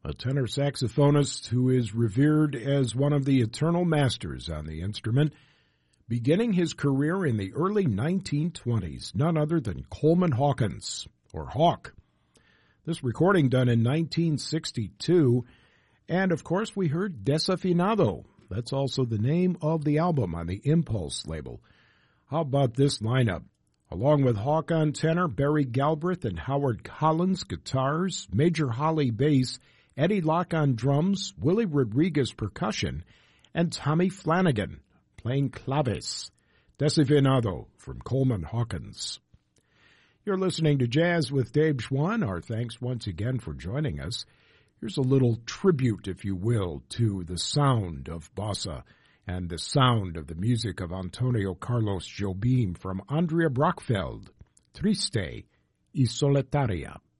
a tenor saxophonist who is revered as one of the eternal masters on the instrument, beginning his career in the early 1920s, none other than Coleman Hawkins, or Hawk. This recording done in 1962, and of course we heard Desafinado. That's also the name of the album on the Impulse label. How about this lineup? Along with Hawk on tenor, Barry Galbraith and Howard Collins guitars, Major Holly bass, Eddie Locke on drums, Willie Rodriguez percussion, and Tommy Flanagan playing claves. Desafinado from Coleman Hawkins. You're listening to Jazz with Dave Schwann. Our thanks once again for joining us. Here's a little tribute, if you will, to the sound of bossa and the sound of the music of Antonio Carlos Jobim from Andrea Brockfeld, Triste y Solitaria.